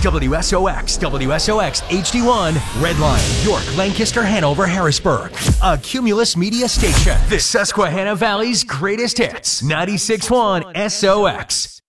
WSOX, WSOX HD1, Redline, York, Lancaster, Hanover, Harrisburg. A Cumulus Media station. The Susquehanna Valley's greatest hits. 96.1 SOX.